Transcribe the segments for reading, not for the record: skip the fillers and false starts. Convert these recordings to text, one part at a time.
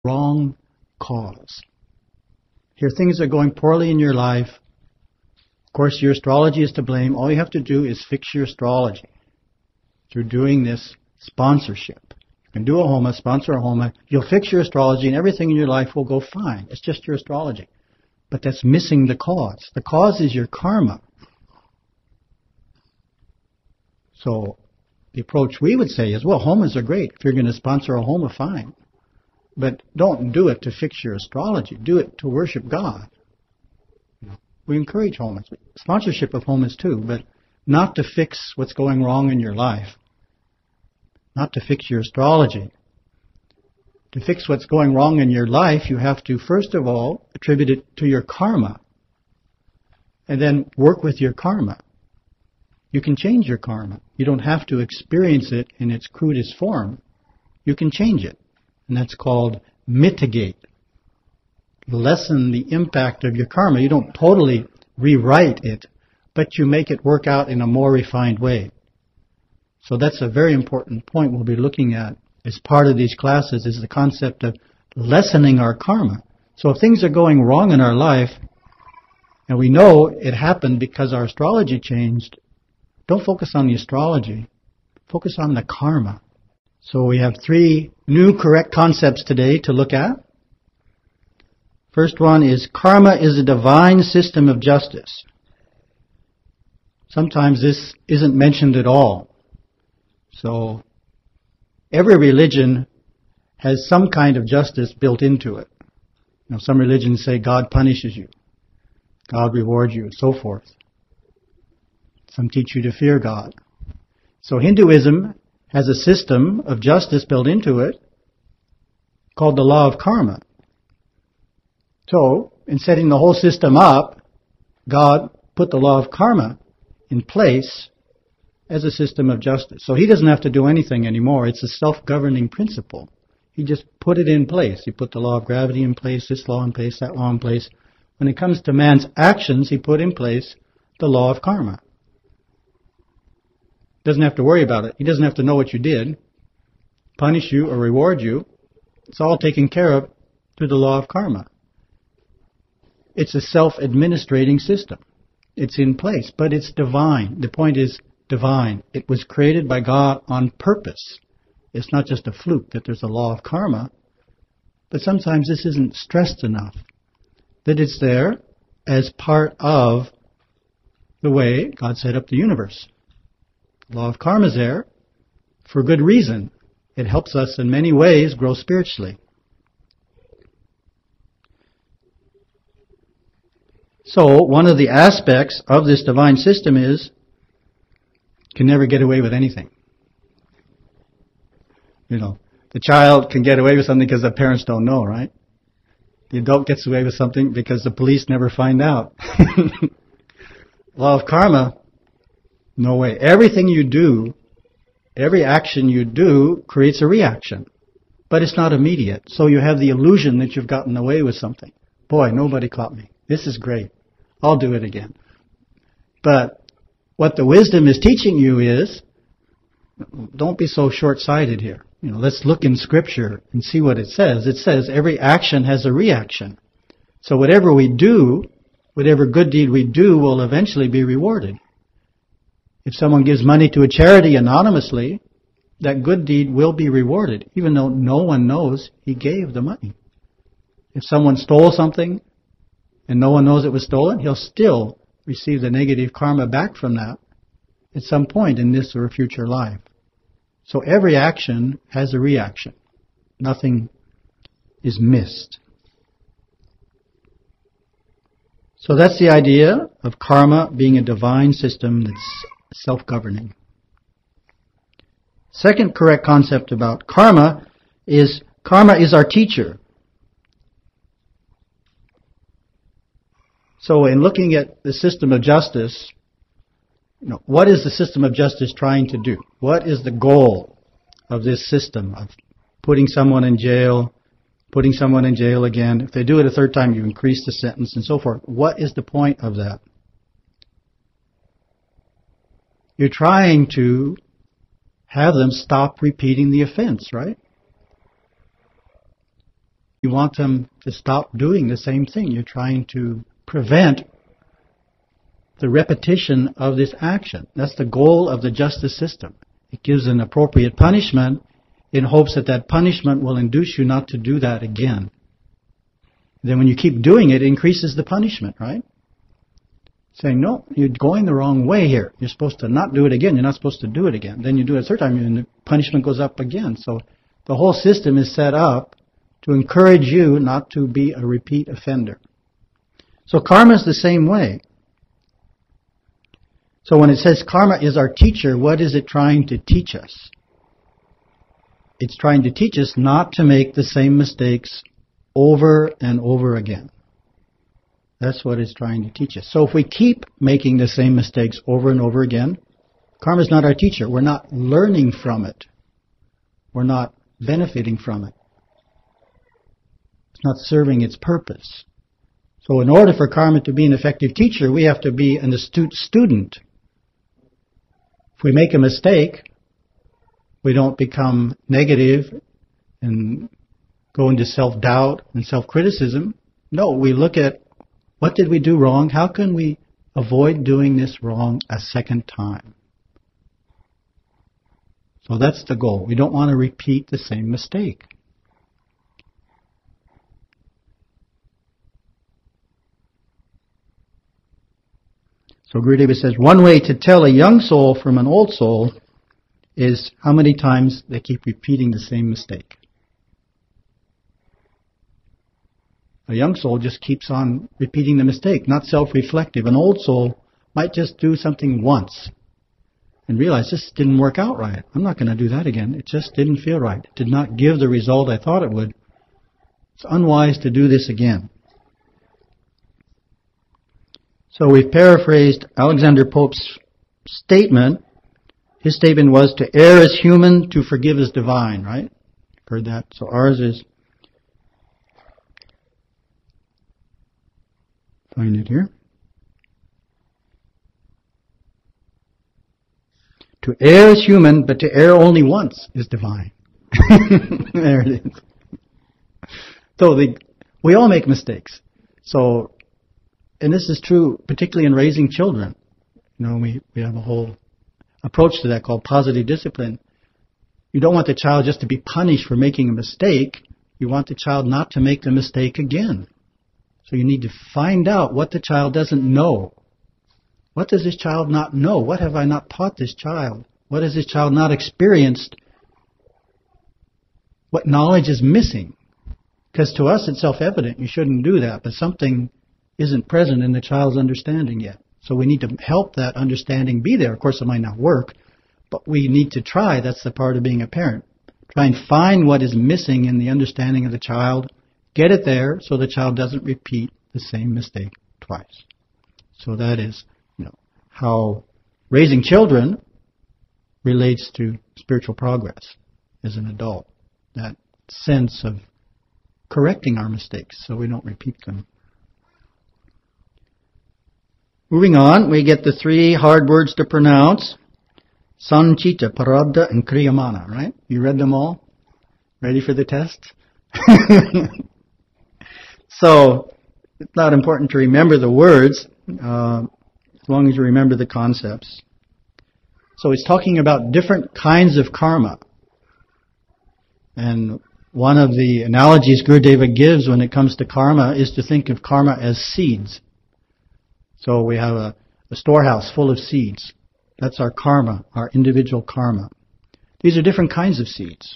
wrong cause. Here things are going poorly in your life. Of course, your astrology is to blame. All you have to do is fix your astrology through doing this sponsorship. You can do a Homa, sponsor a Homa. You'll fix your astrology and everything in your life will go fine. It's just your astrology. But that's missing the cause. The cause is your karma. So the approach we would say is, well, Homas are great. If you're going to sponsor a Homa, fine. But don't do it to fix your astrology. Do it to worship God. We encourage Homas. Sponsorship of Homas too, but not to fix what's going wrong in your life. Not to fix your astrology. To fix what's going wrong in your life, you have to, first of all, attribute it to your karma. And then work with your karma. You can change your karma. You don't have to experience it in its crudest form. You can change it. And that's called mitigate. Lessen the impact of your karma. You don't totally rewrite it, but you make it work out in a more refined way. So that's a very important point we'll be looking at as part of these classes, is the concept of lessening our karma. So if things are going wrong in our life, and we know it happened because our astrology changed, don't focus on the astrology. Focus on the karma. So we have 3 new correct concepts today to look at. First one is karma is a divine system of justice. Sometimes this isn't mentioned at all. So every religion has some kind of justice built into it. Some religions say God punishes you, God rewards you, and so forth. Some teach you to fear God. So Hinduism has a system of justice built into it called the law of karma. So, in setting the whole system up, God put the law of karma in place as a system of justice. So He doesn't have to do anything anymore. It's a self-governing principle. He just put it in place. He put the law of gravity in place, this law in place, that law in place. When it comes to man's actions, He put in place the law of karma. Doesn't have to worry about it. He doesn't have to know what you did, punish you or reward you. It's all taken care of through the law of karma. It's a self-administrating system. It's in place, but it's divine. The point is divine. It was created by God on purpose. It's not just a fluke that there's a law of karma, but sometimes this isn't stressed enough, that it's there as part of the way God set up the universe. The law of karma is there for good reason. It helps us in many ways grow spiritually. So, one of the aspects of this divine system is you can never get away with anything. The child can get away with something because the parents don't know, right? The adult gets away with something because the police never find out. Law of karma, no way. Everything you do, every action you do creates a reaction. But it's not immediate. So you have the illusion that you've gotten away with something. Boy, nobody caught me. This is great. I'll do it again. But what the wisdom is teaching you is, don't be so short-sighted here. Let's look in Scripture and see what it says. It says every action has a reaction. So whatever we do, whatever good deed we do will eventually be rewarded. If someone gives money to a charity anonymously, that good deed will be rewarded, even though no one knows he gave the money. If someone stole something and no one knows it was stolen, he'll still receive the negative karma back from that at some point in this or a future life. So every action has a reaction. Nothing is missed. So that's the idea of karma being a divine system that's self-governing. Second correct concept about karma is our teacher. So in looking at the system of justice, what is the system of justice trying to do? What is the goal of this system of putting someone in jail, putting someone in jail again? If they do it a third time, you increase the sentence and so forth. What is the point of that? You're trying to have them stop repeating the offense, right? You want them to stop doing the same thing. You're trying to prevent the repetition of this action. That's the goal of the justice system. It gives an appropriate punishment in hopes that that punishment will induce you not to do that again. Then when you keep doing it, it increases the punishment, right? Saying, no, you're going the wrong way here. You're supposed to not do it again. You're not supposed to do it again. Then you do it a third time and the punishment goes up again. So the whole system is set up to encourage you not to be a repeat offender. So karma is the same way. So when it says karma is our teacher, what is it trying to teach us? It's trying to teach us not to make the same mistakes over and over again. That's what it's trying to teach us. So if we keep making the same mistakes over and over again, karma is not our teacher. We're not learning from it. We're not benefiting from it. It's not serving its purpose. So in order for karma to be an effective teacher, we have to be an astute student. If we make a mistake, we don't become negative and go into self-doubt and self-criticism. No, we look at what did we do wrong? How can we avoid doing this wrong a second time? So that's the goal. We don't want to repeat the same mistake. So Gurudeva says, one way to tell a young soul from an old soul is how many times they keep repeating the same mistake. A young soul just keeps on repeating the mistake, not self-reflective. An old soul might just do something once and realize this didn't work out right. I'm not going to do that again. It just didn't feel right. It did not give the result I thought it would. It's unwise to do this again. So we've paraphrased Alexander Pope's statement. His statement was, to err is human, to forgive is divine, right? Heard that? So ours is, find it here. To err is human, but to err only once is divine. There it is. So we all make mistakes. So, and this is true particularly in raising children. You know, we have a whole approach to that called positive discipline. You don't want the child just to be punished for making a mistake. You want the child not to make the mistake again. So you need to find out what the child doesn't know. What does this child not know? What have I not taught this child? What has this child not experienced? What knowledge is missing? Because to us it's self-evident. You shouldn't do that. But something isn't present in the child's understanding yet. So we need to help that understanding be there. Of course, it might not work, but we need to try. That's the part of being a parent. Try and find what is missing in the understanding of the child. Get it there so the child doesn't repeat the same mistake twice. So that is, how raising children relates to spiritual progress as an adult. That sense of correcting our mistakes so we don't repeat them. Moving on, we get the three hard words to pronounce. Sanchita, Prarabdha, and Kriyamana, right? You read them all? Ready for the test? So, it's not important to remember the words, as long as you remember the concepts. So it's talking about different kinds of karma. And one of the analogies Gurudeva gives when it comes to karma is to think of karma as seeds. So we have a storehouse full of seeds. That's our karma, our individual karma. These are different kinds of seeds.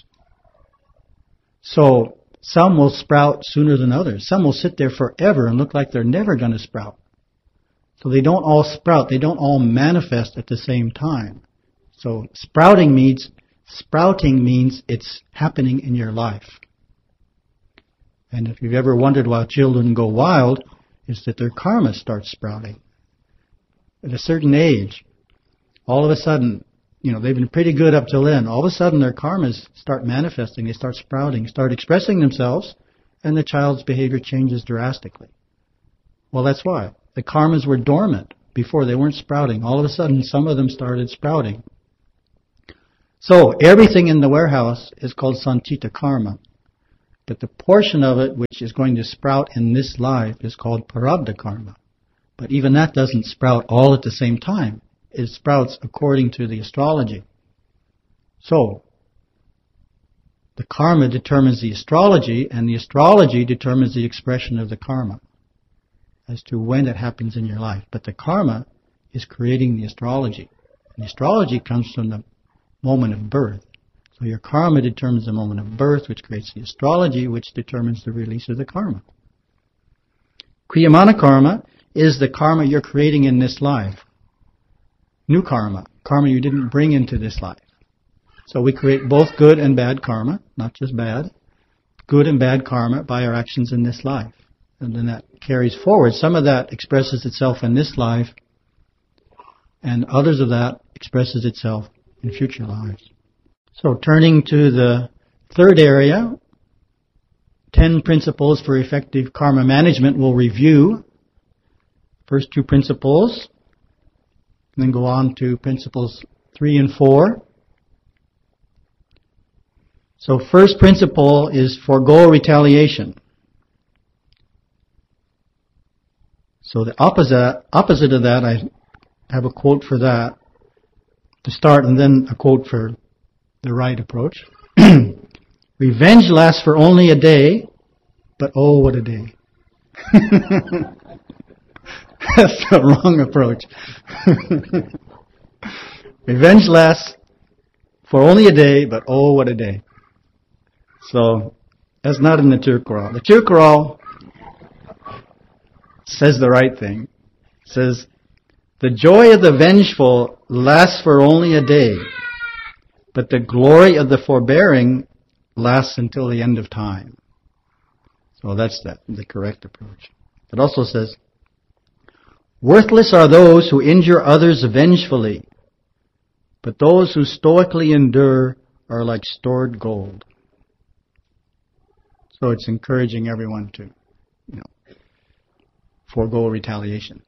So some will sprout sooner than others. Some will sit there forever and look like they're never going to sprout. So they don't all sprout. They don't all manifest at the same time. So sprouting means it's happening in your life. And if you've ever wondered why children go wild, is that their karma starts sprouting. At a certain age, all of a sudden, they've been pretty good up till then. All of a sudden their karmas start manifesting, they start sprouting, start expressing themselves, and the child's behavior changes drastically. Well, that's why. The karmas were dormant before, they weren't sprouting. All of a sudden, some of them started sprouting. So, everything in the warehouse is called Sanchita karma. But the portion of it which is going to sprout in this life is called prarabdha karma. But even that doesn't sprout all at the same time. It sprouts according to the astrology. So, the karma determines the astrology, and the astrology determines the expression of the karma as to when it happens in your life. But the karma is creating the astrology. And the astrology comes from the moment of birth. So your karma determines the moment of birth, which creates the astrology, which determines the release of the karma. Kriyamana karma is the karma you're creating in this life. New karma, karma you didn't bring into this life. So we create both good and bad karma, not just bad. Good and bad karma by our actions in this life. And then that carries forward. Some of that expresses itself in this life, and others of that expresses itself in future lives. So turning to the third area, 10 principles for effective karma management. We'll review first 2 principles, and then go on to principles 3 and 4. So first principle is forego retaliation. So the opposite of that, I have a quote for that to start, and then a quote for the right approach. Revenge lasts for only a day, but oh, what a day. That's the wrong approach. Revenge lasts for only a day, but oh, what a day. So, that's not in the Tirukkural. The Tirukkural says the right thing. It says, the joy of the vengeful lasts for only a day, but the glory of the forbearing lasts until the end of time. So that's the correct approach. It also says, worthless are those who injure others vengefully, but those who stoically endure are like stored gold. So it's encouraging everyone to, forego retaliation.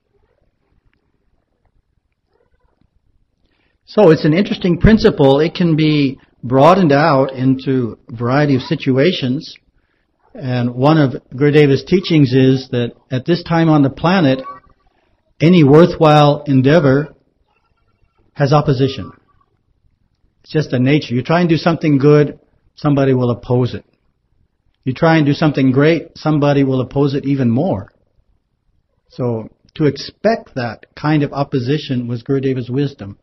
So it's an interesting principle. It can be broadened out into a variety of situations. And one of Gurudeva's teachings is that at this time on the planet, any worthwhile endeavor has opposition. It's just the nature. You try and do something good, somebody will oppose it. You try and do something great, somebody will oppose it even more. So to expect that kind of opposition was Gurudeva's wisdom.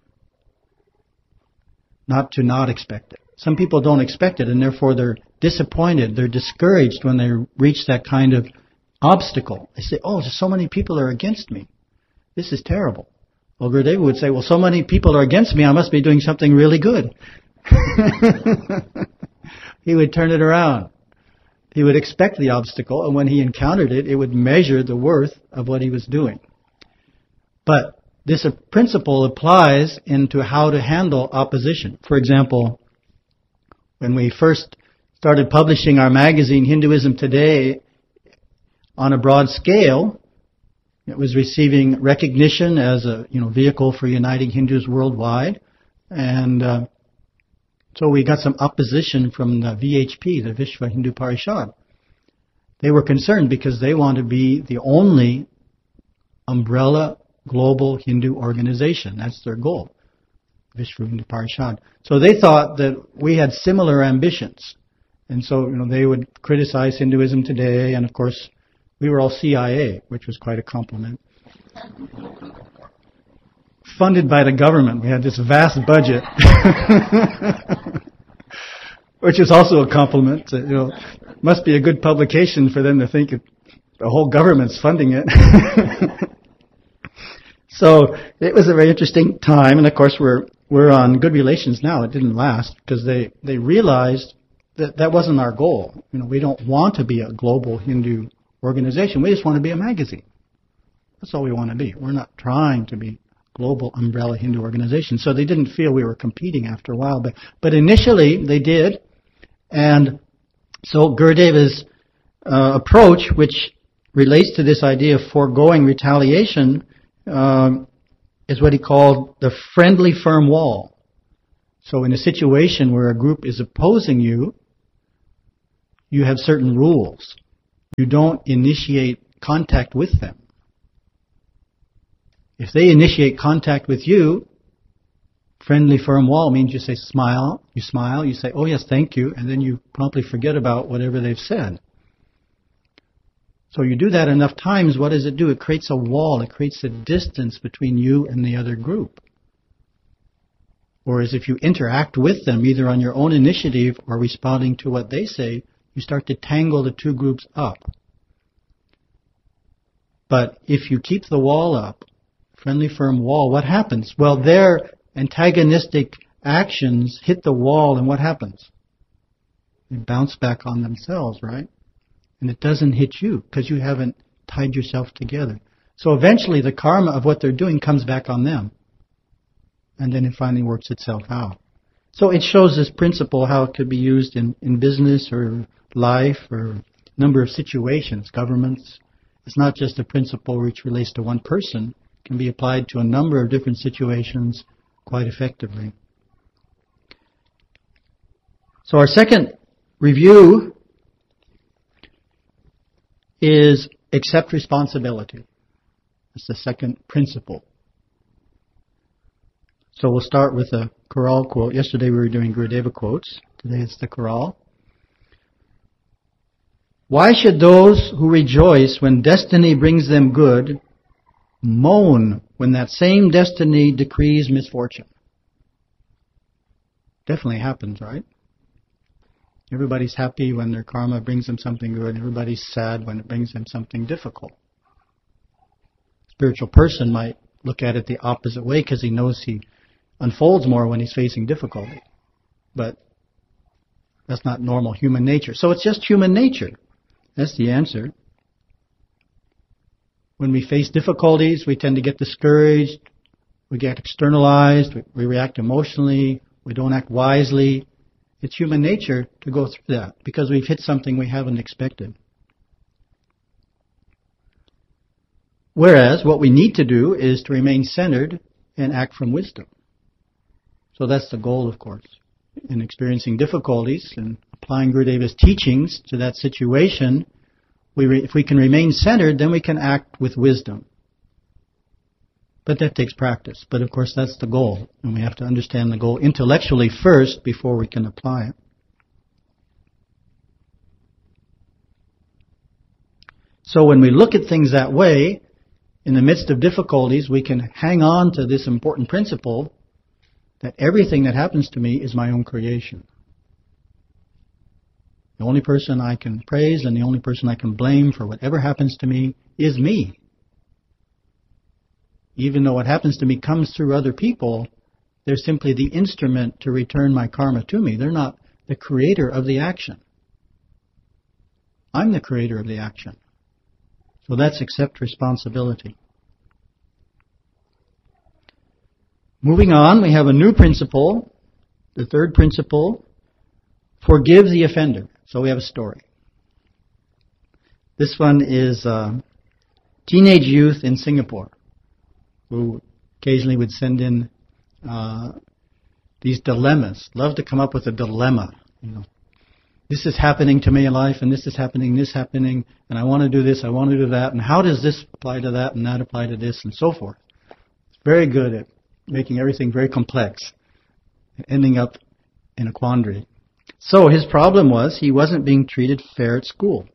Not to not expect it. Some people don't expect it, and therefore they're disappointed, they're discouraged when they reach that kind of obstacle. They say, oh, so many people are against me. This is terrible. Well, Gurudeva would say, well, so many people are against me, I must be doing something really good. He would turn it around. He would expect the obstacle, and when he encountered it, it would measure the worth of what he was doing. But this principle applies into how to handle opposition. For example, when we first started publishing our magazine, Hinduism Today, on a broad scale, it was receiving recognition as a vehicle for uniting Hindus worldwide, and so we got some opposition from the VHP, the Vishva Hindu Parishad. They were concerned because they want to be the only umbrella global Hindu organization. That's their goal, Vishva Hindu Parishad. So they thought that we had similar ambitions. And so, they would criticize Hinduism Today, and of course, we were all CIA, which was quite a compliment. Funded by the government. We had this vast budget, which is also a compliment. Must be a good publication for them to think the whole government's funding it. So it was a very interesting time, and of course we're on good relations now. It didn't last because they realized that wasn't our goal. We don't want to be a global Hindu organization. We just want to be a magazine. That's all we want to be. We're not trying to be global umbrella Hindu organization. So they didn't feel we were competing after a while. But initially they did. And so Gurudeva's approach, which relates to this idea of foregoing retaliation, is what he called the friendly firm wall. So in a situation where a group is opposing you, you have certain rules. You don't initiate contact with them. If they initiate contact with you, friendly firm wall means you say smile, you say, oh yes, thank you, and then you promptly forget about whatever they've said. So you do that enough times, what does it do? It creates a wall, it creates a distance between you and the other group. Whereas if you interact with them, either on your own initiative or responding to what they say, you start to tangle the two groups up. But if you keep the wall up, friendly firm wall, what happens? Well, their antagonistic actions hit the wall, and what happens? They bounce back on themselves, right? And it doesn't hit you because you haven't tied yourself together. So eventually the karma of what they're doing comes back on them. And then it finally works itself out. So it shows this principle how it could be used in business or life or a number of situations, governments. It's not just a principle which relates to one person. It can be applied to a number of different situations quite effectively. So our second review is accept responsibility. That's the second principle. So we'll start with a Chorale quote. Yesterday we were doing Gurudeva quotes. Today it's the Chorale. Why should those who rejoice when destiny brings them good moan when that same destiny decrees misfortune? Definitely happens, right? Everybody's happy when their karma brings them something good. Everybody's sad when it brings them something difficult. A spiritual person might look at it the opposite way because he knows he unfolds more when he's facing difficulty. But that's not normal human nature. So it's just human nature. That's the answer. When we face difficulties, we tend to get discouraged. We get externalized. We react emotionally. We don't act wisely. It's human nature to go through that because we've hit something we haven't expected. Whereas what we need to do is to remain centered and act from wisdom. So that's the goal, of course. In experiencing difficulties and applying Gurudeva's teachings to that situation, if we can remain centered, then we can act with wisdom. But that takes practice. But of course, that's the goal. And we have to understand the goal intellectually first before we can apply it. So when we look at things that way, in the midst of difficulties, we can hang on to this important principle that everything that happens to me is my own creation. The only person I can praise and the only person I can blame for whatever happens to me is me. Even though what happens to me comes through other people, they're simply the instrument to return my karma to me. They're not the creator of the action. I'm the creator of the action. So that's accept responsibility. Moving on, we have a new principle, the third principle, forgive the offender. So we have a story. This one is teenage youth in Singapore who occasionally would send in these dilemmas. Love to come up with a dilemma. This is happening to me in life, and this is happening, and I want to do this, I want to do that, and how does this apply to that, and that apply to this, and so forth. It's very good at making everything very complex, ending up in a quandary. So his problem was he wasn't being treated fair at school.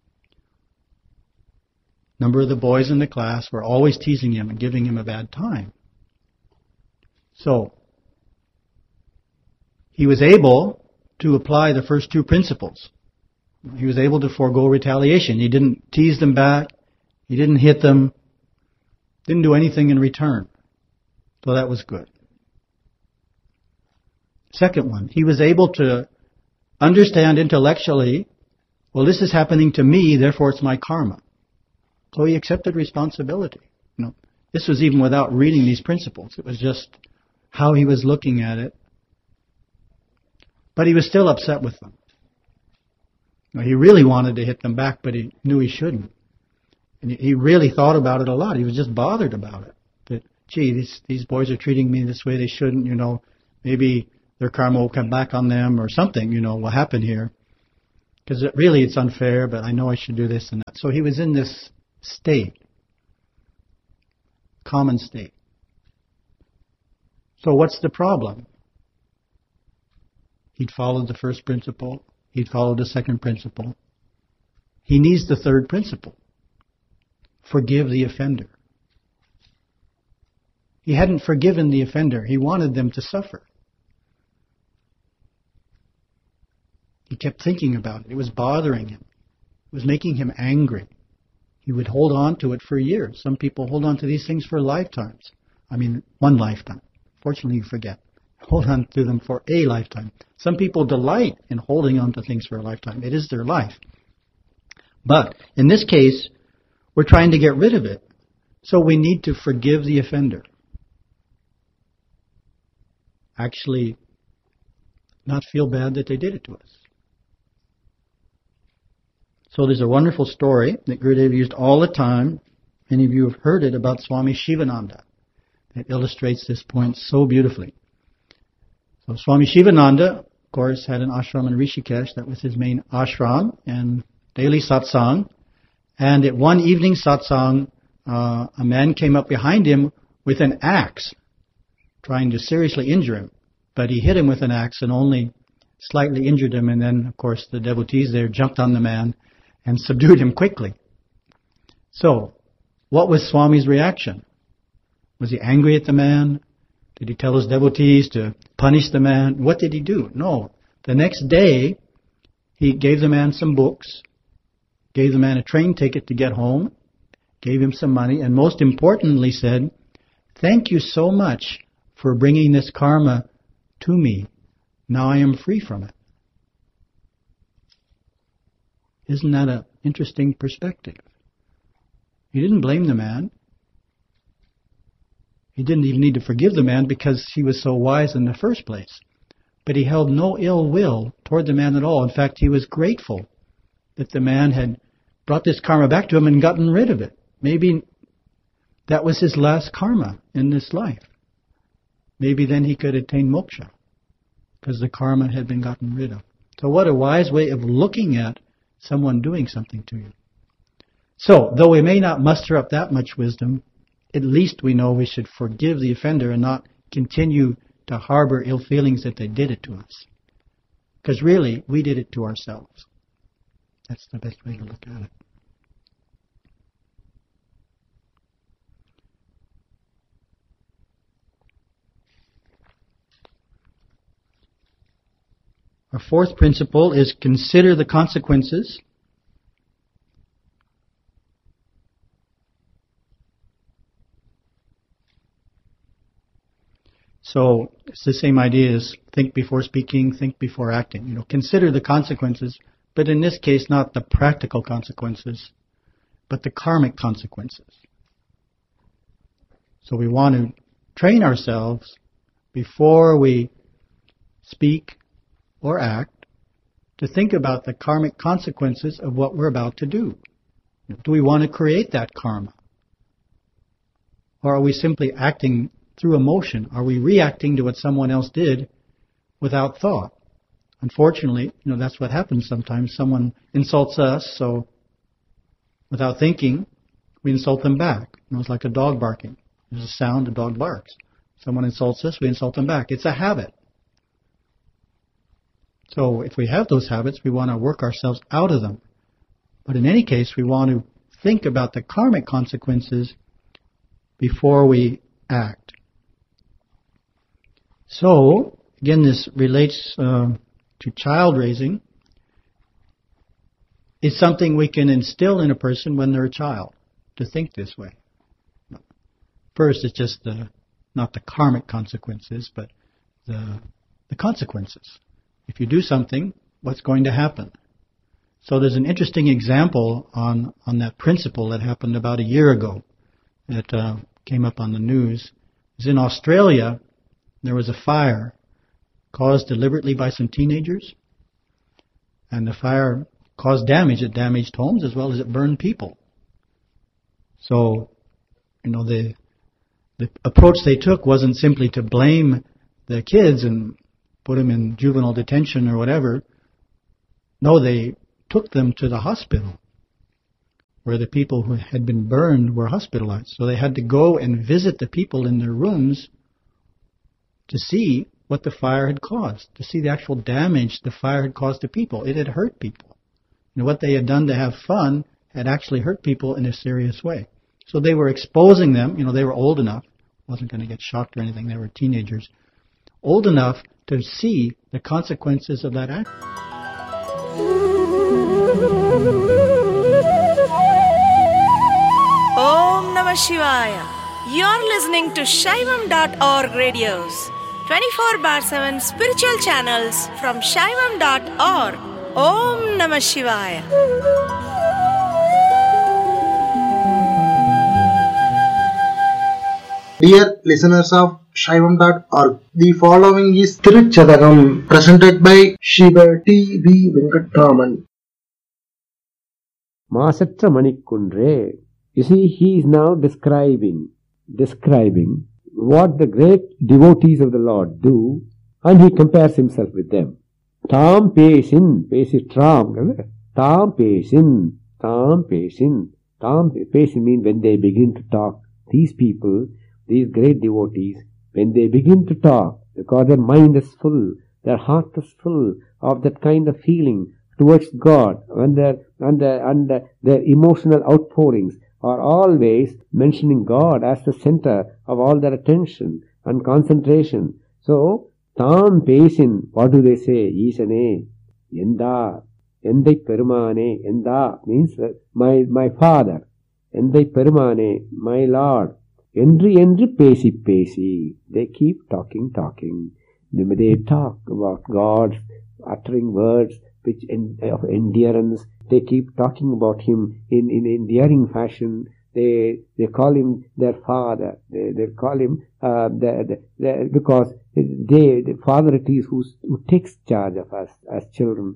A number of the boys in the class were always teasing him and giving him a bad time. So he was able to apply the first two principles. He was able to forego retaliation. He didn't tease them back. He didn't hit them. Didn't do anything in return. So that was good. Second one, he was able to understand intellectually, well, this is happening to me, therefore it's my karma. So he accepted responsibility. This was even without reading these principles. It was just how he was looking at it. But he was still upset with them. He really wanted to hit them back, but he knew he shouldn't. And he really thought about it a lot. He was just bothered about it. That, gee, these boys are treating me this way they shouldn't, maybe their karma will come back on them or something, will happen here. because really it's unfair, but I know I should do this and that. So he was in this state, common state. So what's the problem? He'd followed the first principle. He'd followed the second principle. He needs the third principle. Forgive the offender. He hadn't forgiven the offender. He wanted them to suffer. He kept thinking about it. It was bothering him. It was making him angry. He would hold on to it for years. Some people hold on to these things for lifetimes. I mean, one lifetime. Fortunately, you forget. Hold on to them for a lifetime. Some people delight in holding on to things for a lifetime. It is their life. But in this case, we're trying to get rid of it. So we need to forgive the offender. Actually, not feel bad that they did it to us. So there's a wonderful story that Gurudev used all the time. Many of you have heard it about Swami Shivananda. It illustrates this point so beautifully. So Swami Shivananda, of course, had an ashram in Rishikesh. That was his main ashram, and daily satsang. And at one evening satsang, a man came up behind him with an axe, trying to seriously injure him. But he hit him with an axe and only slightly injured him. And then, of course, the devotees there jumped on the man and subdued him quickly. So, what was Swami's reaction? Was he angry at the man? Did he tell his devotees to punish the man? What did he do? No. The next day, he gave the man some books, gave the man a train ticket to get home, gave him some money, and most importantly said, "Thank you so much for bringing this karma to me. Now I am free from it." Isn't that an interesting perspective? He didn't blame the man. He didn't even need to forgive the man because he was so wise in the first place. But he held no ill will toward the man at all. In fact, he was grateful that the man had brought this karma back to him and gotten rid of it. Maybe that was his last karma in this life. Maybe then he could attain moksha because the karma had been gotten rid of. So what a wise way of looking at someone doing something to you. So, though we may not muster up that much wisdom, at least we know we should forgive the offender and not continue to harbor ill feelings that they did it to us. Because really, we did it to ourselves. That's the best way to look at it. Our fourth principle is consider the consequences. So it's the same idea as think before speaking, think before acting. Consider the consequences, but in this case, not the practical consequences, but the karmic consequences. So we want to train ourselves before we speak or act to think about the karmic consequences of what we're about to do. Do we want to create that karma? Or are we simply acting through emotion? Are we reacting to what someone else did without thought? Unfortunately, that's what happens sometimes. Someone insults us, so without thinking, we insult them back. It's like a dog barking. There's a sound, a dog barks. Someone insults us, we insult them back. It's a habit. So if we have those habits, we want to work ourselves out of them. But in any case, we want to think about the karmic consequences before we act. So, again, this relates to child raising. It's something we can instill in a person when they're a child, to think this way. First, it's just not the karmic consequences, but the consequences. If you do something, what's going to happen? So there's an interesting example on that principle that happened about a year ago that came up on the news. It was in Australia. There was a fire caused deliberately by some teenagers, and the fire caused damage. It damaged homes as well as it burned people. So, the approach they took wasn't simply to blame the kids and put them in juvenile detention or whatever. No, they took them to the hospital where the people who had been burned were hospitalized. So they had to go and visit the people in their rooms to see what the fire had caused, to see the actual damage the fire had caused to people. It had hurt people. And what they had done to have fun had actually hurt people in a serious way. So they were exposing them. They were old enough. Wasn't going to get shocked or anything. They were teenagers. Old enough to see the consequences of that act. Om Namah Shivaya. You're listening to Shaivam.org radios, 24/7 spiritual channels from Shaivam.org. Om Namah Shivaya. Dear listeners of Shaivam.org, the following is Tiruchadagam, presented by Shiva T.V. Venkatraman. Masatra Manikundre. You see, he is now describing what the great devotees of the Lord do, and he compares himself with them. Tam pesin, pesis tram, tam pesin, tam pesin. Tam pesin means when they begin to talk. These people, these great devotees, when they begin to talk, because their mind is full, their heart is full of that kind of feeling towards God, and their emotional outpourings are always mentioning God as the center of all their attention and concentration. So, Tam Pesin, what do they say? Isane, Yenda, Endai Perumane, Yenda means my Father, Endai Perumane, my Lord, Endri Pesi. They keep talking. They talk about God, uttering words of endurance. They keep talking about Him in endearing fashion. They call Him their Father. They call Him because the Father it is who takes charge of us as children.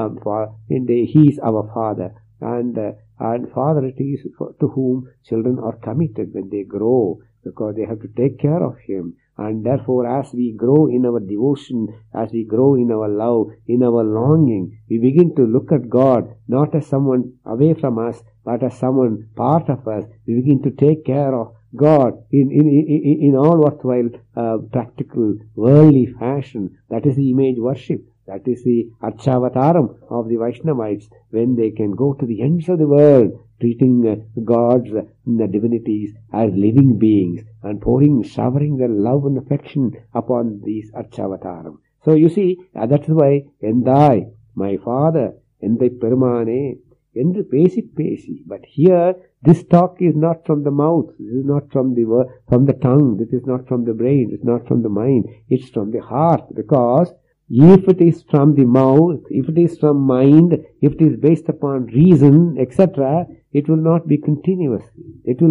He is our Father, and Father it is to whom children are committed when they grow, because they have to take care of Him. And therefore, as we grow in our devotion, as we grow in our love, in our longing, we begin to look at God not as someone away from us, but as someone part of us. We begin to take care of God in all worthwhile, practical, worldly fashion. That is the image worship. That is the Archavataram of the Vaishnavites, when they can go to the ends of the world, treating gods, the divinities as living beings, and showering their love and affection upon these Archavataram. So you see, that's why, Endai, my Father, Endai Perumane, Endru Pesi. But here, this talk is not from the mouth, this is not from the tongue, this is not from the brain, it's not from the mind, it's from the heart, because if it is from the mouth, if it is from mind, if it is based upon reason, etc., it will not be continuous. It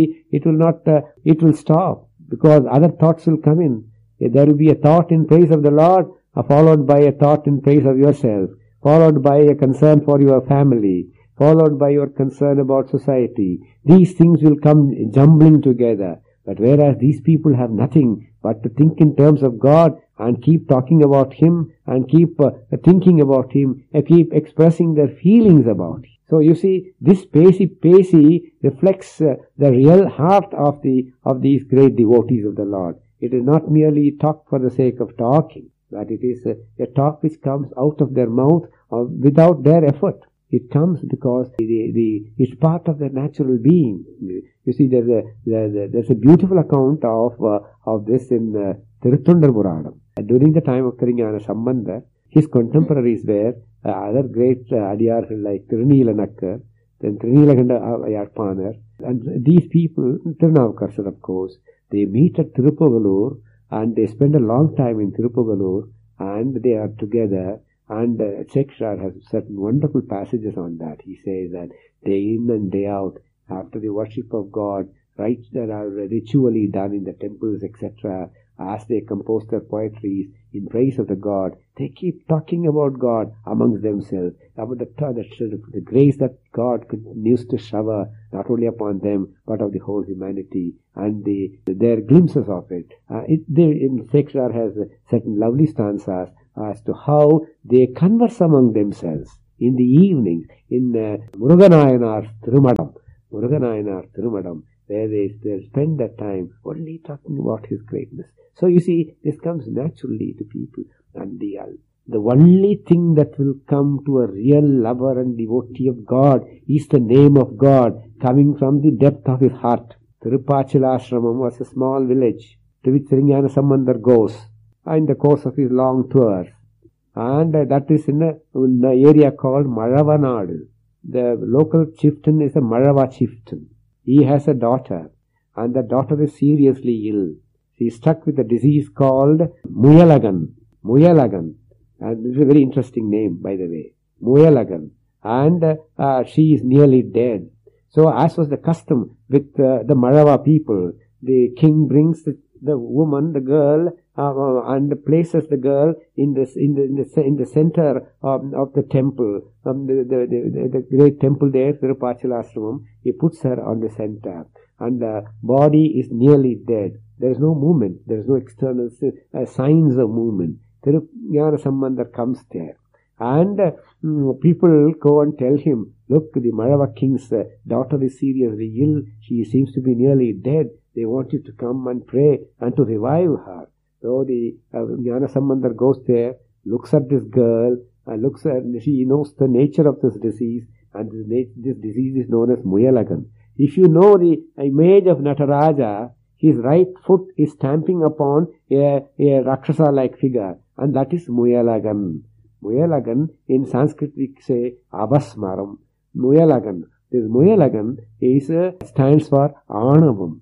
will stop, because other thoughts will come in. There will be a thought in praise of the Lord, followed by a thought in praise of yourself, followed by a concern for your family, followed by your concern about society. These things will come jumbling together. But whereas these people have nothing but to think in terms of God, and keep talking about Him, and keep thinking about Him, and keep expressing their feelings about Him. So you see, this Pesi reflects the real heart of these great devotees of the Lord. It is not merely talk for the sake of talking, but it is a talk which comes out of their mouth without their effort. It comes because it's part of their natural being. You see, there's a beautiful account of this in Tirutondar Puranam. During the time of Thirungnana Sambandar, his contemporaries were other great Adiyars like Thiruneelanakkar, then Thirunilakanda Yarpanar, and these people, Tirunavakarsar of course, they meet at Tirupugalur, and they spend a long time in Tirupugalur, and they are together. And Sekshar has certain wonderful passages on that. He says that day in and day out, after the worship of God, rites that are ritually done in the temples, etc., as they compose their poetries in praise of the God, they keep talking about God amongst themselves, about the grace that God continues to shower not only upon them, but of the whole humanity, and their glimpses of it. Sekshar has certain lovely stanzas as to how they converse among themselves. in the evenings in Muruganayana's Thirumadam, where they'll spend that time only talking about his greatness. So you see, this comes naturally to people, and the only thing that will come to a real lover and devotee of God is the name of God coming from the depth of his heart. Tirupachilashramam was a small village to which Sriñana Sambandar goes in the course of his long tours. And that is in an area called Malavanadu. The local chieftain is a Malava chieftain. He has a daughter, and the daughter is seriously ill. She is struck with a disease called Muyalagan. And this is a very interesting name, by the way. Muyalagan. And she is nearly dead. So as was the custom with the Malava people, the king brings the woman, the girl, and places the girl in the center of the temple, the great temple there, Tirupachilashramam. He puts her on the center, and the body is nearly dead. There is no movement. There is no external signs of movement. Tirupanyana Sambandar comes there, and people go and tell him, look, the Malava king's daughter is seriously ill. She seems to be nearly dead. They want you to come and pray and to revive her. So the Jnana Sambandar goes there, looks at this girl, and she knows the nature of this disease, and this disease is known as Muyalagan. If you know the image of Nataraja, his right foot is stamping upon a Rakshasa-like figure, and that is Muyalagan. Muyalagan, in Sanskrit we say Abhasmaram. Muyalagan. This Muyalagan stands for Anavam.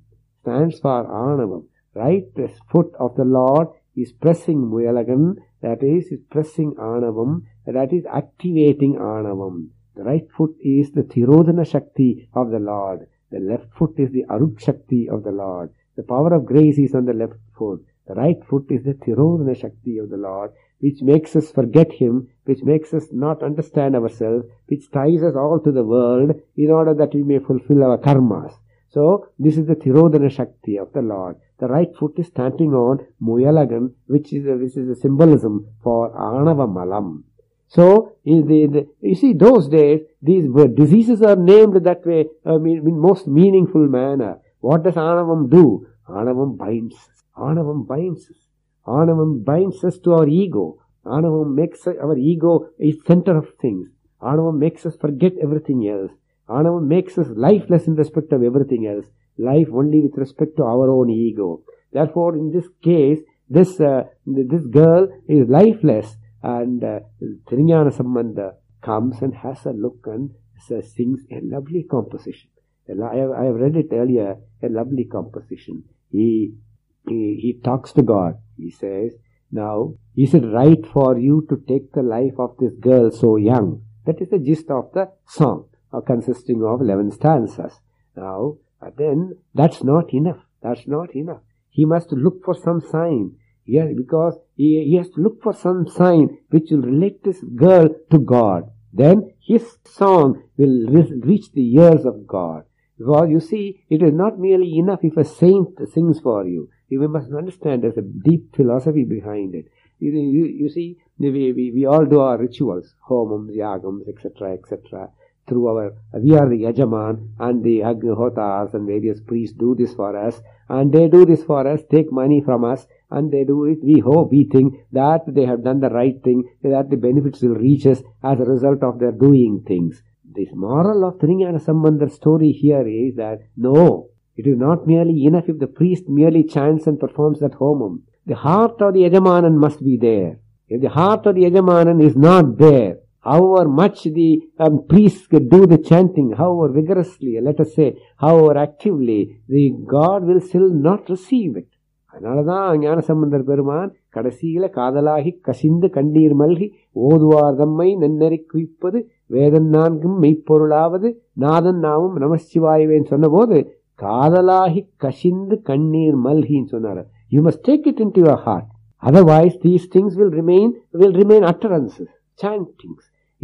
Right foot of the Lord is pressing Muyalagan, that is pressing Anavam, that is activating Anavam. The right foot is the Thirodhana Shakti of the Lord. The left foot is the Arut Shakti of the Lord. The power of grace is on the left foot. The right foot is the Thirodhana Shakti of the Lord, which makes us forget Him, which makes us not understand ourselves, which ties us all to the world in order that we may fulfill our karmas. So, this is the Thirodhana Shakti of the Lord. The right foot is stamping on Muyalagan, which is a symbolism for Anava Malam. So, you see, those days, these diseases are named that way, in most meaningful manner. What does Anavam do? Anavam binds us. Anavam binds us to our ego. Anavam makes our ego a center of things. Anavam makes us forget everything else. Anavam makes us lifeless in respect of everything else. Life only with respect to our own ego. Therefore, in this case, this girl is lifeless, and Sriñana Sambandar comes and has a look and sings a lovely composition. I have read it earlier, a lovely composition. He talks to God. He says, now, is it right for you to take the life of this girl so young? That is the gist of the song, consisting of 11 stanzas. Now, then, that's not enough. He must look for some sign. Yeah, because he has to look for some sign which will relate this girl to God. Then his song will reach the ears of God. Because you see, it is not merely enough if a saint sings for you. You must understand there's a deep philosophy behind it. You see, we all do our rituals, homams, yagams, etc. We are the Yajaman, and the Agnihotas and various priests do this for us, and they do this for us, take money from us, and they do it. We hope, we think that they have done the right thing, that the benefits will reach us as a result of their doing things. This moral of Sriñana Sambandar's story here is that, no, it is not merely enough if the priest merely chants and performs that homam. The heart of the Yajamanan must be there. If the heart of the Yajamanan is not there, however much the priests do the chanting, however vigorously, let us say, however actively, the God will still not receive it. அதனாலதான் ஞான சம்பந்தர் பெருமான் கடைசியில காதலாகி கசிந்து கண்ணீர் மல்கி ஓதுவார் தம்மை நன்னறி குவிப்பது வேதன் நான்கும் மெய்ப்பொருளாவது நாதன் நாமும் நமசிவாயவேன்னு சொன்ன போது காதலாகி கசிந்து கண்ணீர் மல்கின்னு சொன்னார். You must take it into your heart. Otherwise, these things will remain utterances, chantings.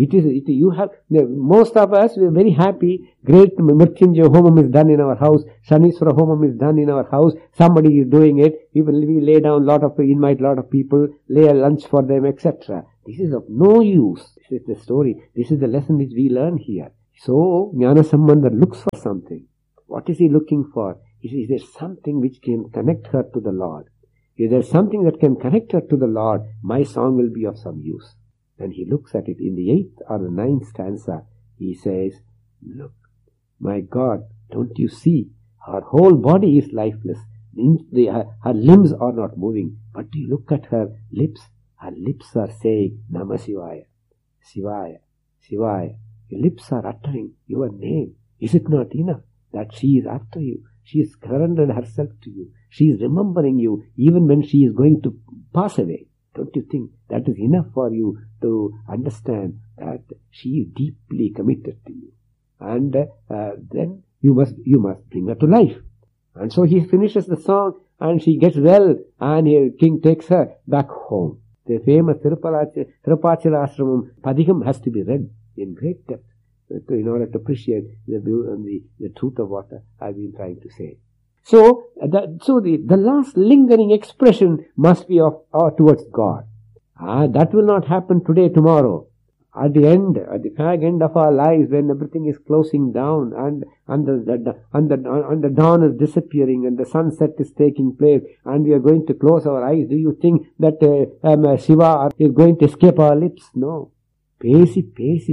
Most of us, we are very happy. Great Mrityunjaya homam is done in our house. Shaniswara homam is done in our house. Somebody is doing it. We invite lot of people, lay a lunch for them, etc. This is of no use. is the story. This is the lesson which we learn here. So, Jnanasambandha looks for something. What is he looking for? Is there something which can connect her to the Lord? If there is something that can connect her to the Lord, my song will be of some use. And he looks at it in the 8th or the 9th stanza. He says, look, my God, don't you see? Her whole body is lifeless. Her limbs are not moving. But you look at her lips. Her lips are saying, Namah Shivaya, Shivaya, Shivaya. Your lips are uttering your name. Is it not enough that she is after you? She is surrendered herself to you. She is remembering you even when she is going to pass away. Don't you think that is enough for you to understand that she is deeply committed to you? And then you must bring her to life. And so he finishes the song and she gets well and king takes her back home. The famous Tirupachila Ashramam Padikam has to be read in great depth in order to appreciate the truth of what I've been trying to say. So the last lingering expression must be towards God. That will not happen today, tomorrow. At the fag end of our lives, when everything is closing down and the dawn is disappearing and the sunset is taking place and we are going to close our eyes, do you think that Shiva is going to escape our lips? No. Pesi.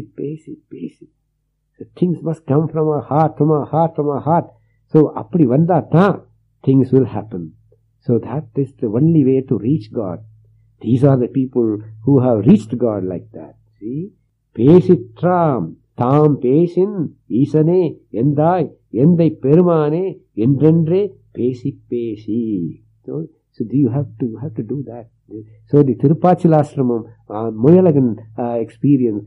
The things must come from our heart. So, appadi vandata, things will happen. So that is the only way to reach God. These are the people who have reached God like that. See? Pesitram, tam pesin, isane, endai, endai permane, endrendre, pesi. So you have to do that. So the Tirupachilasramam, Moyalagan experience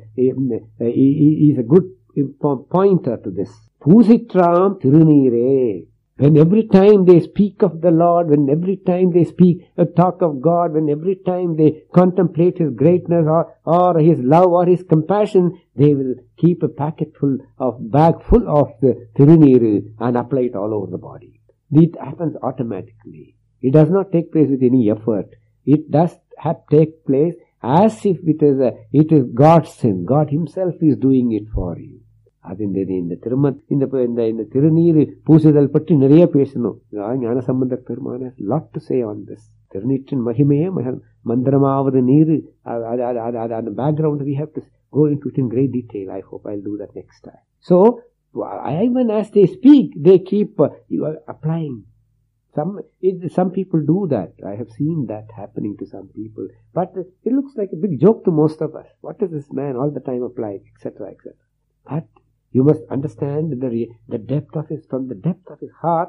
is a good pointer to this. Pusitram Tirunire. When every time they speak of the Lord, when every time they talk of God, when every time they contemplate His greatness or His love or His compassion, they will keep a bag full of the Tiruniru and apply it all over the body. It happens automatically. It does not take place with any effort. It does take place as if it is God's sin. God Himself is doing it for you. இந்த திருநீர் பூசுதல் பற்றி நிறைய பேசணும். ஞானசம்பந்த பெருமான lot to say on this. திருநீற்றின் மகிமையே மந்திரமாவது நீர். On the background we have to go into it in great detail. I hope I'll do that next time. So even as they speak, they keep applying. Some people do that. I have seen that happening to some people. But it looks like a big joke to most of us. What is this man all the time applying, etc., etc. But you must understand the depth of from the depth of his heart,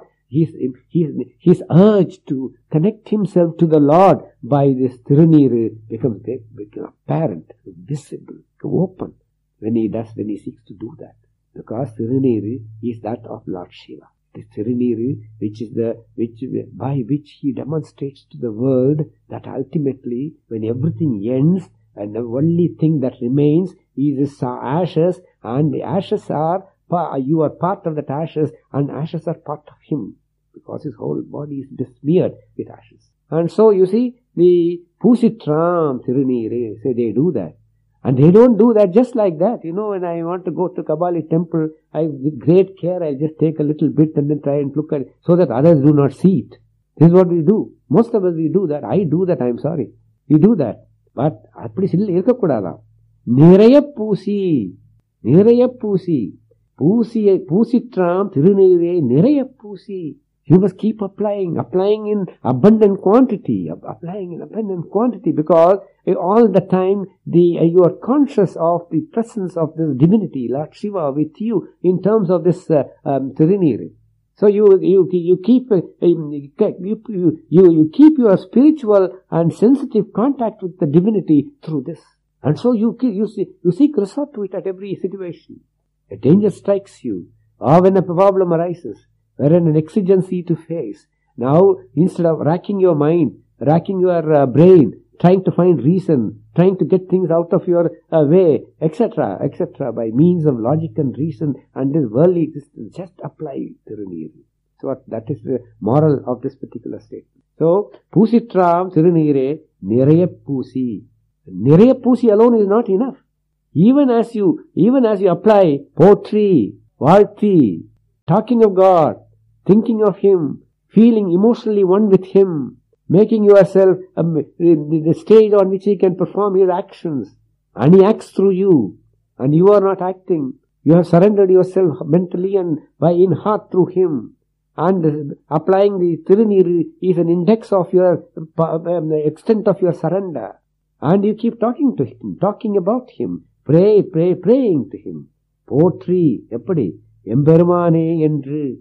his urge to connect himself to the Lord by this Tirunir becomes apparent, visible, open when he seeks to do that. Because Tirunir is that of Lord Shiva. The Tirunir, by which he demonstrates to the world that ultimately, when everything ends, and the only thing that remains is his ashes, and the ashes you are part of that ashes, and ashes are part of him, because his whole body is besmeared with ashes. And so you see, the Pusitram Tirunire, say they do that. And they don't do that just like that. When I want to go to Kabali temple, with great care, I just take a little bit and then try and look at it, so that others do not see it. This is what we do. Most of us, we do that. I do that, I'm sorry. We do that. But அப்படி இருக்கக்கூடாதாம். நிறைய பூசிற்றாம் திருநீரே நிறைய பூசி. You must keep applying in abundant quantity, because all the time you are conscious of the presence of this divinity, Lord Shiva, with you in terms of this Tirunir. So you keep your spiritual and sensitive contact with the divinity through this, and so you seek resort to it at every situation. A danger strikes you, or when a problem arises, wherein an exigency to face. Now, instead of racking your mind, racking your brain, trying to find reason, trying to get things out of your way, etc., by means of logic and reason and this worldly existence, just apply Tirunir. So that is the moral of this particular statement. So, Pusitram Tirunire Niraya Pusi. Niraya Pusi alone is not enough. Even as you apply poetry, varti, talking of God, thinking of Him, feeling emotionally one with Him, making yourself the stage on which He can perform His actions, and He acts through you, and you are not acting. You have surrendered yourself mentally and in heart through Him. And applying the Tirunir is an index of your the extent of your surrender. And you keep talking to Him, talking about Him, praying to Him. Poetry, eppadi? Emberumane endru,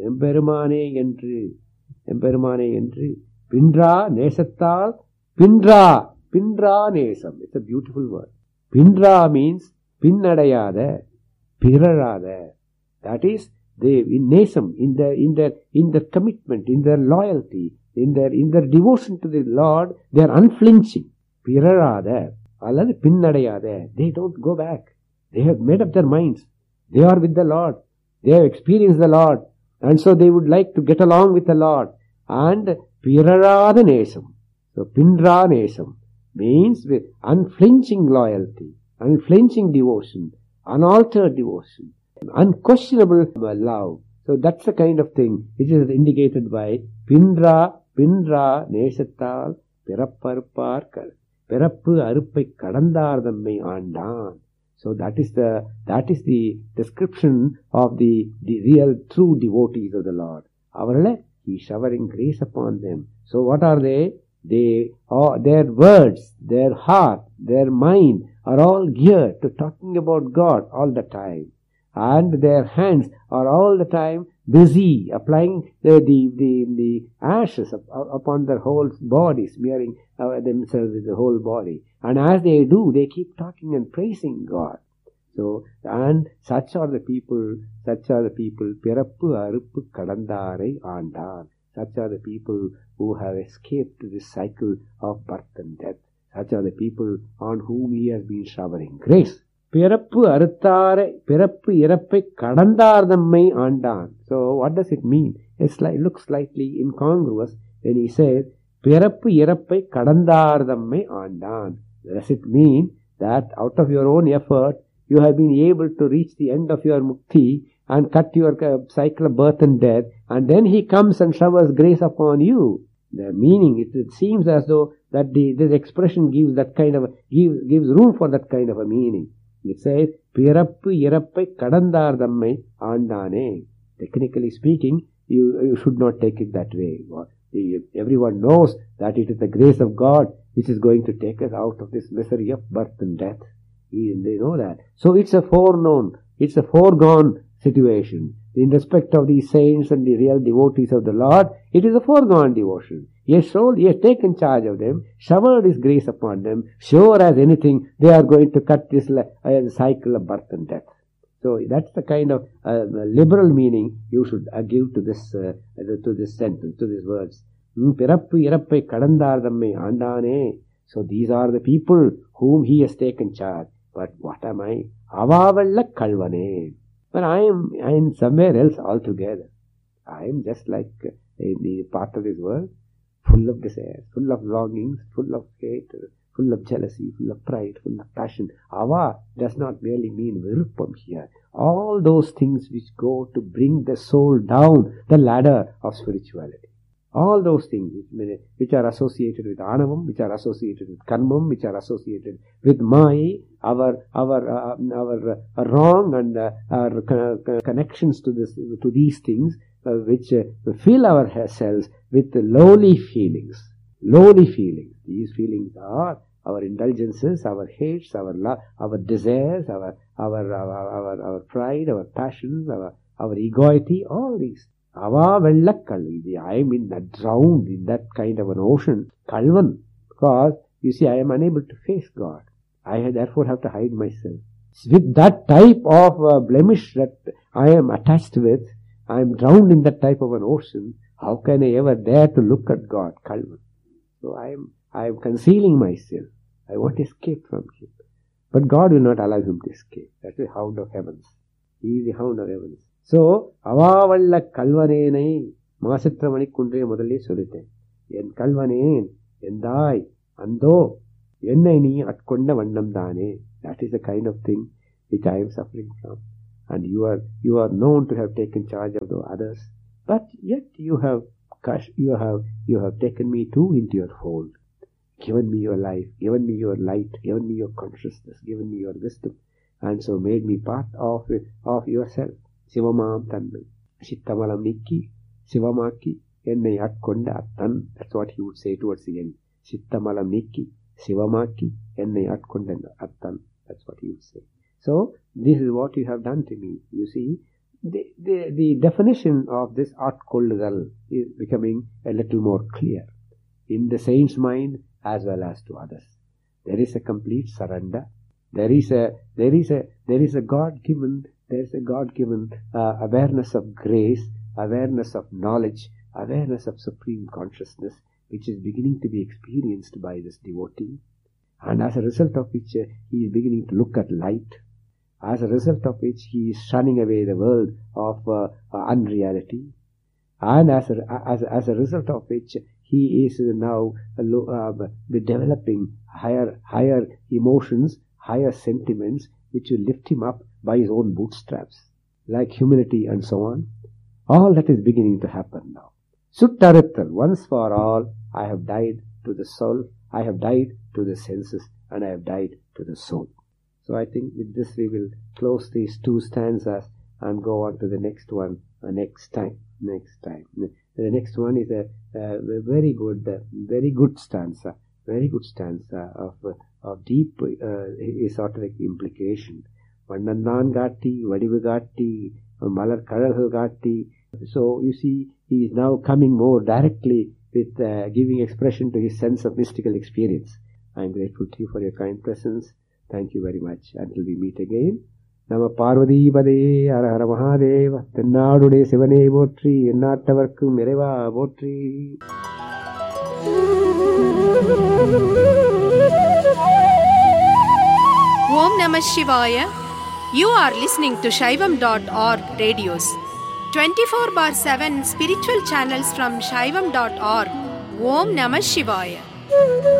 Pindra nesattal, Pindra nesam. It's a beautiful word. Pindra means pinnadayada, pirarada. That is, they in nesam, in their commitment, in their loyalty, in their devotion to the Lord, they are unflinching. Pirarada, alladu pinnadayada. They don't go back. They have made up their minds. They are with the Lord. They have experienced the Lord. And so they would like to get along with the Lord. And pirarada nesam. So pindra nesam means with unflinching loyalty, unflinching devotion, unaltered devotion, unquestionable love. So that's the kind of thing which is indicated by Pindra nesattal pirapparparkal. Pirappu aruppai kadandardamai aandan. So that is the description of the real true devotees of the Lord. Avarale, He is showering grace upon them. So what are they? Their words, their heart, their mind are all geared to talking about God all the time. And their hands are all the time busy applying the ashes upon their whole body, smearing themselves with the whole body. And as they do, they keep talking and praising God. So, and such are the people, Pirappu Aruppu Kadandarai Aandan. Such are the people who have escaped this cycle of birth and death. Such are the people on whom He has been showering grace. Pirappu irappai kadandardamai aandan. So what does it mean? It looks slightly incongruous when he says Pirappu irappai kadandardamai aandan. Does it mean that out of your own effort you have been able to reach the end of your mukti and cut your cycle of birth and death, and then He comes and showers grace upon you? The meaning, it seems as though that this expression gives room for that kind of a meaning. It says, Pirappu irappai kadandardamai aandane. Technically speaking, you should not take it that way. Everyone knows that it is the grace of God which is going to take us out of this misery of birth and death. They know that. So it's a foreknown, it's a foregone situation. In respect of these saints and the real devotees of the Lord, it is a foregone devotion. He has taken charge of them, showered His grace upon them. Sure as anything, they are going to cut this cycle of birth and death. So that's the kind of liberal meaning you should give to this sentence, to these words. Pirappu irappai kadandardamai aandane. So these are the people whom He has taken charge. But what am I? Avavalla kalvane. But I am somewhere else altogether. I am just like the part of this world, full of desires, full of longings, full of hate, full of jealousy, full of pride, full of passion. Ava does not merely mean viruppam here. All those things which go to bring the soul down the ladder of spirituality. All those things which are associated with anavam, which are associated with karmam, which are associated with maya, our wrong and our connections to these things, which fill ourselves with lowly feelings. These feelings are our indulgences, our hates, our desires, our pride, our passions, our egoity, all these. Ava Vellakalvi. I am drowned in that kind of an ocean. Kalvan. Because, you see, I am unable to face God. I therefore have to hide myself. With that type of blemish that I am attached with, I am drowned in that type of an ocean. How can I ever dare to look at God? Kalvan. So I am concealing myself. I want to escape from Him. But God will not allow him to escape. That's the hound of heavens. He is the hound of heavens. So, அவாவல்ல கல்வனேனை மாசற்ற மணிக்குன்றே முதலே சொல்லிட்டேன். என் கல்வனேன், எந்தாய், அந்தோ என்னை நீ அட்கொண்ட வண்ணம் தானே. That is the kind of thing which I am suffering from. And you are known to have taken charge of the others, but yet you have taken me too into your fold, given me your life, given me your light, given me your consciousness, given me your wisdom, and so made me part of yourself. Sivamam Tanmai. Chittamalam Nikki, Sivamaki, Ennai Atkonda Attan. That's what he would say towards the end. Chittamalam Nikki, Sivamaki, Ennai Atkonda Attan. That's what he would say. So, this is what you have done to me. You see, the definition of this Atkoldal is becoming a little more clear in the saint's mind as well as to others. There is a complete surrender. There is a God-given awareness of grace, awareness of knowledge, awareness of supreme consciousness, which is beginning to be experienced by this devotee. And as a result of which he is beginning to look at light. As a result of which he is shunning away the world of unreality. And as a result of which he is now developing higher emotions, higher sentiments, which will lift him up by his own bootstraps, like humility and so on. All that is beginning to happen now. Suttarittal, once for all, I have died to the soul, I have died to the senses, and I have died to the soul. So I think with this we will close these two stanzas and go on to the next one next time. The next one is a very good stanza of deep esoteric implication. Vannannan Gatti, Vadivu Gatti, Malar Kadalgal Gatti. So you see, he is now coming more directly with giving expression to his sense of mystical experience. I am grateful to you for your kind presence. Thank you very much. Until we meet again. Nama Parvati Pade, Hara Hara Mahadeva, Tennadude Sivane Potri, Ennattavarkkum Ireva Potri. Om Namah Shivaya. You are listening to Shaivam.org radios. 24/7 spiritual channels from Shaivam.org. Om Namah Shivaya.